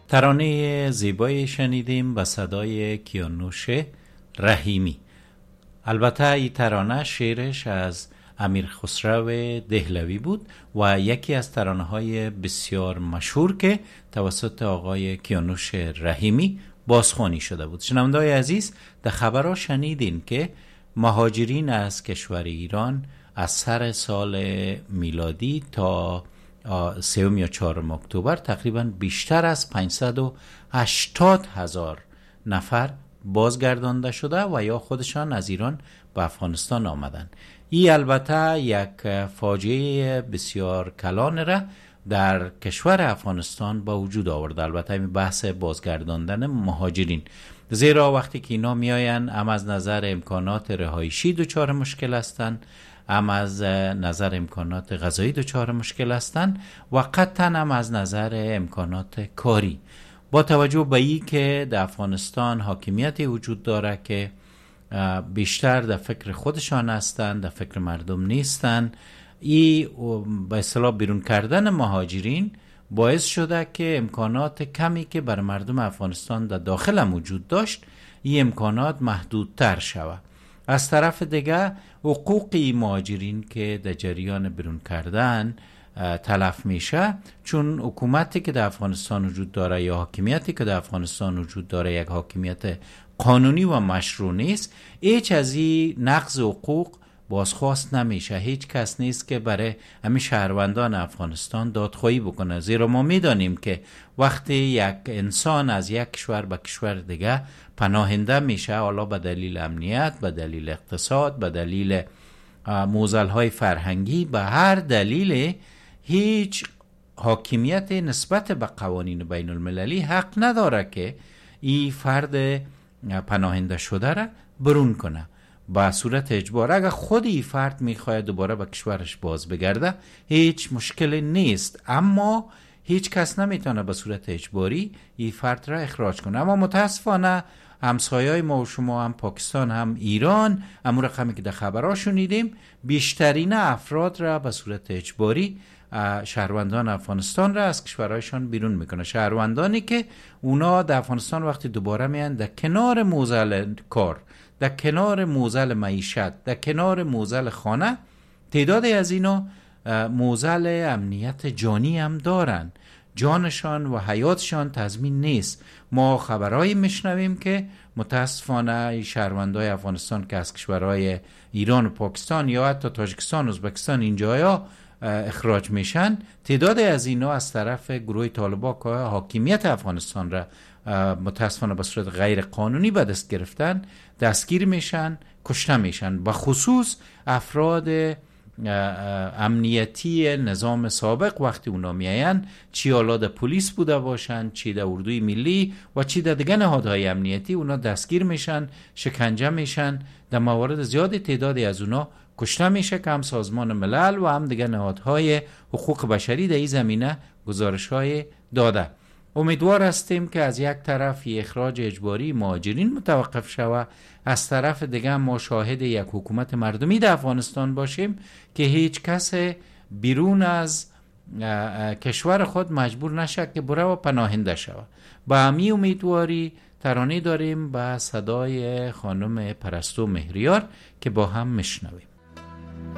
ترانه زیبایی شنیدیم و صدای کیانوش رحیمی. البته این ترانه شعرش از امیر خسرو دهلوی بود و یکی از ترانه های بسیار مشهور که توسط آقای کیانوش رحیمی بازخوانی شده بود. شنونده‌های عزیز، در خبرها شنیدین که مهاجرین از کشور ایران از سر سال میلادی تا 3 یا 4 اکتبر تقریبا بیشتر از 580,000 نفر بازگردانده شده و یا خودشان از ایران به افغانستان آمدن. این البته یک فاجعه بسیار کلان را در کشور افغانستان با وجود آورده. البته این بحث بازگرداندن مهاجرین، زیرا وقتی که اینا میاین هم از نظر امکانات رهایشی دچار مشکل هستند، هم از نظر امکانات غذایی دچار مشکل هستند و قطعا هم از نظر امکانات کاری. با توجه به این که در افغانستان حاکمیتی وجود داره که بیشتر در فکر خودشان هستند، در فکر مردم نیستند، این به اصطلاح بیرون کردن مهاجرین باعث شده که امکانات کمی که بر مردم افغانستان در داخل هم وجود داشت، این امکانات محدودتر شود. از طرف دیگه حقوقی مهاجرین که در جریان بیرون کردن تلف میشه، چون حکومتی که در افغانستان وجود داره یا حاکمیتی که در افغانستان وجود داره یک حاکمیت قانونی و مشروع نیست، هیچ از این نقض حقوق بازخواست نمیشه. هیچ کس نیست که برای همین شهروندان افغانستان دادخواهی بکنه، زیرا ما میدانیم که وقتی یک انسان از یک کشور به کشور دیگه پناهنده میشه، حالا به دلیل امنیت، به دلیل اقتصاد، به دلیل معضل‌های فرهنگی، به هر دلیل، هیچ حاکمیت نسبت به قوانین بین المللی حق نداره که این فرد پناهنده شده را برون کنه با صورت اجبار. اگر خود این فرد میخواهد دوباره به کشورش باز بگرده هیچ مشکلی نیست، اما هیچ کس نمیتونه به صورت اجباری این فرد را اخراج کنه. اما متاسفانه همسایه‌های ما و شما، هم پاکستان هم ایران، همون رقمی که در خبرها شنیدیم، بیشترین افراد را به صورت اجباری شهروندان افغانستان را از کشورهایشان بیرون میکنه. شهروندانی که اونا در افغانستان وقتی دوباره میان در کنار معضل کار، در کنار معضل معیشت، در کنار معضل خانه، تعدادی از اینا معضل امنیت جانی هم دارن. جانشان و حیاتشان تضمین نیست. ما خبرهایی میشنویم که متاسفانه شهروندای افغانستان که از کشورهای ایران و پاکستان یا حتی تاجیکستان و ازبکستان اینجاها اخراج میشن، تعداد از اینا از طرف گروه طالبان که حاکمیت افغانستان را متاسفانه به صورت غیر قانونی به دست گرفتن، دستگیر میشن، کشته میشن. به خصوص افراد امنیتی نظام سابق وقتی اونا میاین، چی حالا در پلیس بوده باشن، چی در اردوی ملی و چی در دیگه نهادهای امنیتی، اونا دستگیر میشن، شکنجه میشن. در موارد زیادی تعدادی از اونا کشته میشه که هم سازمان ملل و هم دیگه نهادهای حقوق بشری در این زمینه گزارش‌های داده. امیدوار هستیم که از یک طرف اخراج اجباری مهاجرین متوقف شود، از طرف دیگه ما شاهد یک حکومت مردمی در افغانستان باشیم که هیچ کس بیرون از کشور خود مجبور نشه که بره و پناهنده شود. با همین امیدواری ترانه داریم با صدای خانم پرستو مهریار که با هم میشنویم.